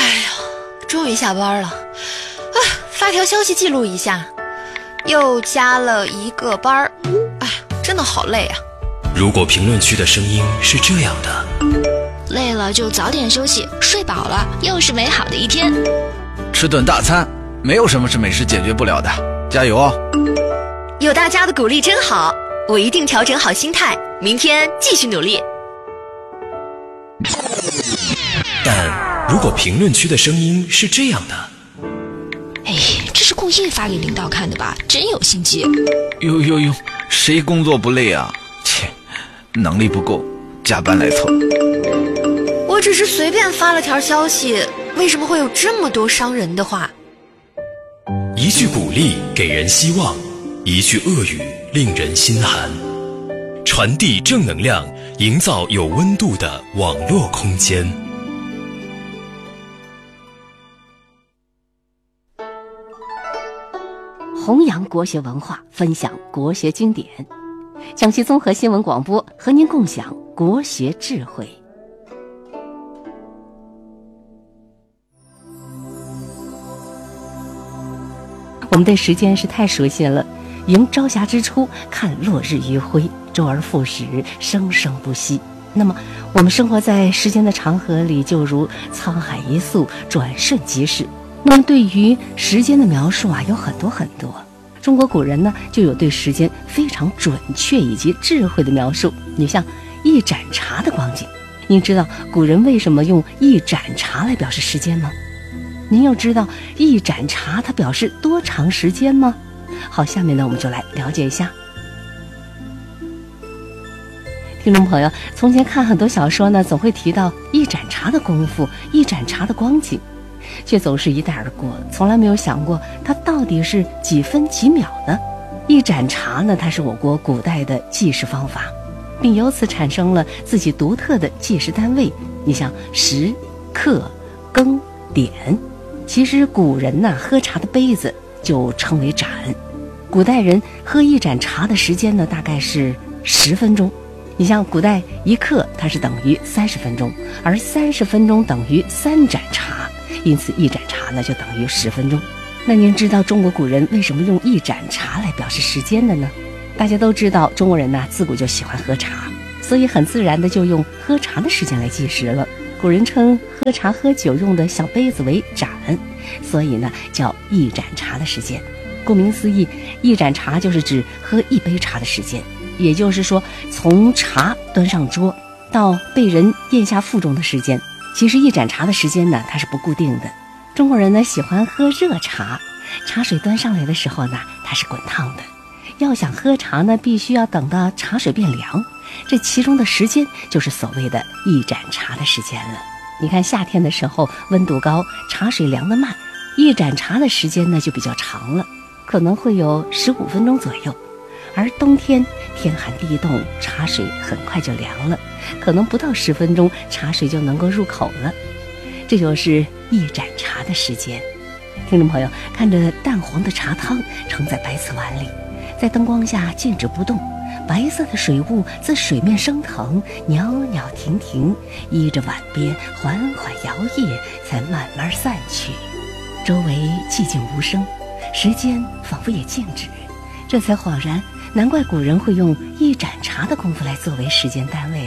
呀，终于下班了啊！发条消息记录一下，又加了一个班儿，哎，真的好累啊。 如果评论区的声音是这样的， 累了就早点休息，睡饱了又是美好的一天。 吃顿大餐，没有什么是美食解决不了的，加油哦！ 有大家的鼓励真好，我一定调整好心态，明天继续努力。 但如果评论区的声音是这样的， 哎，这是故意发给领导看的吧？真有心机。 呦，谁工作不累啊？切，能力不够，加班来凑。 我只是随便发了条消息，为什么会有这么多伤人的话？ 一句鼓励给人希望，一句恶语令人心寒。传递正能量，营造有温度的网络空间。 弘扬国学文化，分享国学经典。江西综合新闻广播和您共享国学智慧。我们对时间是太熟悉了，迎朝霞之初，看落日余晖，周而复始，生生不息。那么我们生活在时间的长河里，就如沧海一粟，转瞬即逝。那么对于时间的描述有很多很多。中国古人呢，就有对时间非常准确以及智慧的描述。你像一盏茶的光景，您知道古人为什么用一盏茶来表示时间吗？您又知道一盏茶它表示多长时间吗？好，下面呢我们就来了解一下。听众朋友，从前看很多小说呢，总会提到一盏茶的功夫，一盏茶的光景，却总是一带而过，从来没有想过它到底是几分几秒的。一盏茶呢，它是我国古代的计时方法，并由此产生了自己独特的计时单位。你像时、刻、更、点。其实古人喝茶的杯子就称为盏。古代人喝一盏茶的时间呢，大概是10分钟。你像古代一刻它是等于30分钟，而30分钟等于3盏茶，因此一盏茶呢就等于10分钟。那您知道中国古人为什么用一盏茶来表示时间的呢？大家都知道中国人自古就喜欢喝茶，所以很自然的就用喝茶的时间来计时了。古人称喝茶喝酒用的小杯子为盏，所以呢叫一盏茶的时间。顾名思义，一盏茶就是指喝一杯茶的时间，也就是说从茶端上桌到被人咽下腹中的时间。其实一盏茶的时间呢，它是不固定的。中国人呢喜欢喝热茶，茶水端上来的时候呢，它是滚烫的。要想喝茶呢，必须要等到茶水变凉，这其中的时间就是所谓的一盏茶的时间了。你看夏天的时候温度高，茶水凉得慢，一盏茶的时间呢就比较长了，可能会有15分钟左右。而冬天天寒地冻，茶水很快就凉了，可能不到10分钟茶水就能够入口了。这就是一盏茶的时间。听众朋友，看着淡黄的茶汤盛在白瓷碗里，在灯光下静止不动，白色的水雾自水面升腾，袅袅婷婷，依着碗边缓缓摇曳，才慢慢散去。周围寂静无声，时间仿佛也静止。这才恍然，难怪古人会用一盏茶的功夫来作为时间单位